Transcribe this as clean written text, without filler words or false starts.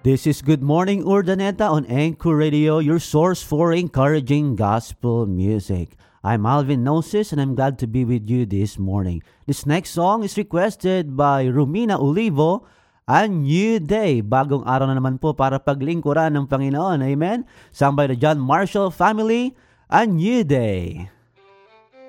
This is Good Morning Urdaneta on Anchor Radio, your source for encouraging gospel music. I'm Alvin Gnosis and I'm glad to be with you this morning. This next song is requested by Romina Olivo, A New Day. Bagong araw na naman po para paglingkuran ng Panginoon. Amen? Sung by the John Marshall family, A New Day.